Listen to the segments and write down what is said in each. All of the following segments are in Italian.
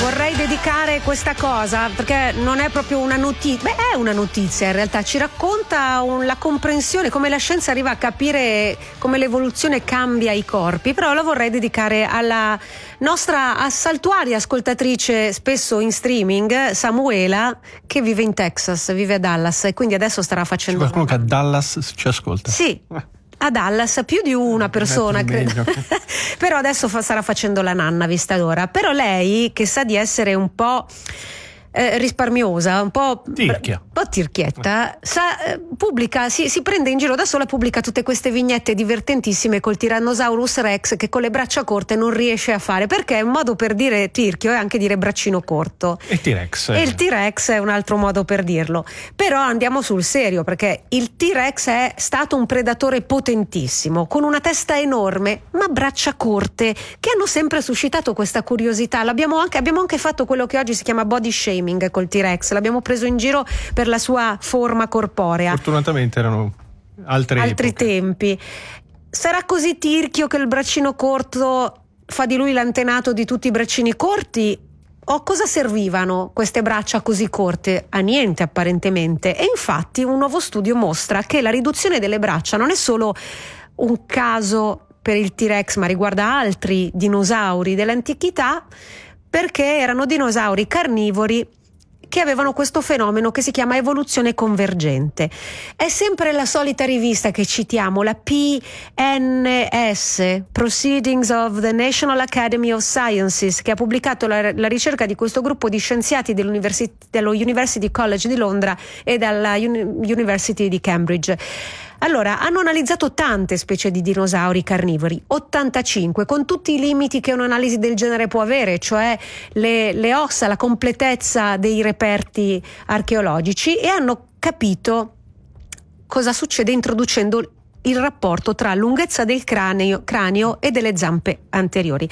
vorrei dedicare questa cosa perché non è proprio una notizia, è una notizia in realtà, ci racconta la comprensione, come la scienza arriva a capire come l'evoluzione cambia i corpi, però la vorrei dedicare alla nostra saltuaria ascoltatrice, spesso in streaming, Samuela, che vive in Texas, vive a Dallas, e quindi adesso starà facendo... C'è qualcuno che a Dallas ci ascolta? Sì. A Dallas più di una persona, credo. Però adesso starà facendo la nanna vista l'ora. Però lei, che sa di essere un po' risparmiosa, un po' tirchietta, pubblica, si prende in giro da sola, pubblica tutte queste vignette divertentissime col Tyrannosaurus Rex che con le braccia corte non riesce a fare, perché è un modo per dire tirchio è anche dire braccino corto. E T-Rex. E il T-Rex è un altro modo per dirlo. Però andiamo sul serio, perché il T-Rex è stato un predatore potentissimo, con una testa enorme, ma braccia corte, che hanno sempre suscitato questa curiosità. Abbiamo anche fatto quello che oggi si chiama body shaming col T-Rex, l'abbiamo preso in giro per la sua forma corporea. Fortunatamente erano altri tempi. Sarà così tirchio che il braccino corto fa di lui l'antenato di tutti i braccini corti? O cosa servivano queste braccia così corte? A niente, apparentemente. E infatti un nuovo studio mostra che la riduzione delle braccia non è solo un caso per il T-Rex, ma riguarda altri dinosauri dell'antichità, perché erano dinosauri carnivori che avevano questo fenomeno che si chiama evoluzione convergente. È sempre la solita rivista che citiamo, la PNS, Proceedings of the National Academy of Sciences, che ha pubblicato la ricerca di questo gruppo di scienziati dello University College di Londra e dalla University di Cambridge. Allora, hanno analizzato tante specie di dinosauri carnivori, 85, con tutti i limiti che un'analisi del genere può avere, cioè le ossa, la completezza dei reperti archeologici, e hanno capito cosa succede introducendo il rapporto tra lunghezza del cranio e delle zampe anteriori.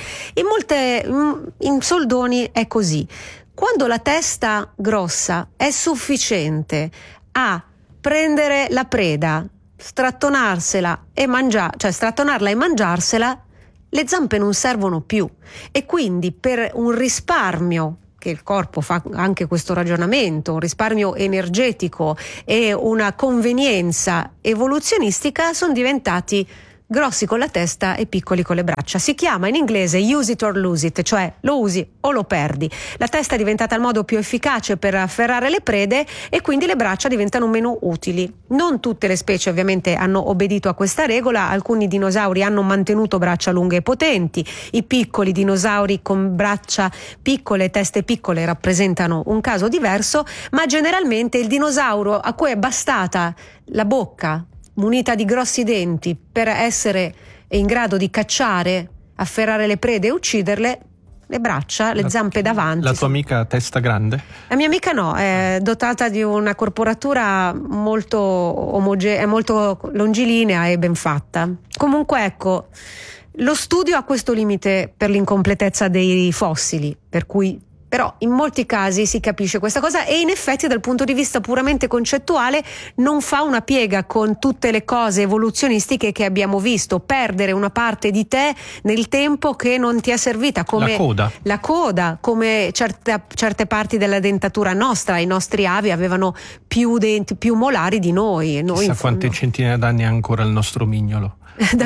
In soldoni è così. Quando la testa grossa è sufficiente a prendere la preda, strattonarla e mangiarsela, le zampe non servono più, e quindi per un risparmio, che il corpo fa anche questo ragionamento, un risparmio energetico e una convenienza evoluzionistica, sono diventati grossi con la testa e piccoli con le braccia. Si chiama in inglese use it or lose it, cioè lo usi o lo perdi. La testa è diventata il modo più efficace per afferrare le prede e quindi le braccia diventano meno utili. Non tutte le specie ovviamente hanno obbedito a questa regola, alcuni dinosauri hanno mantenuto braccia lunghe e potenti, i piccoli dinosauri con braccia piccole e teste piccole rappresentano un caso diverso, ma generalmente il dinosauro a cui è bastata la bocca munita di grossi denti per essere in grado di cacciare, afferrare le prede e ucciderle, le braccia, le zampe davanti. La tua amica testa grande? La mia amica no, è dotata di una corporatura molto è molto longilinea e ben fatta. Comunque ecco, lo studio ha questo limite per l'incompletezza dei fossili, per cui però in molti casi si capisce questa cosa, e in effetti dal punto di vista puramente concettuale non fa una piega con tutte le cose evoluzionistiche che abbiamo visto. Perdere una parte di te nel tempo che non ti è servita, come la coda, come certe parti della dentatura nostra. I nostri avi avevano più denti, più molari di noi, e noi chissà quante centinaia d'anni ha ancora il nostro mignolo.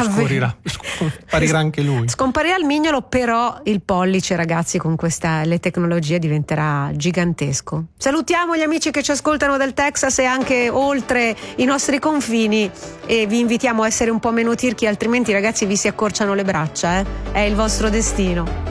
Sparirà anche lui. Scomparirà il mignolo, però il pollice, ragazzi, con le tecnologie diventerà gigantesco. Salutiamo gli amici che ci ascoltano dal Texas e anche oltre i nostri confini, e vi invitiamo a essere un po' meno tirchi, altrimenti ragazzi vi si accorciano le braccia, è il vostro destino.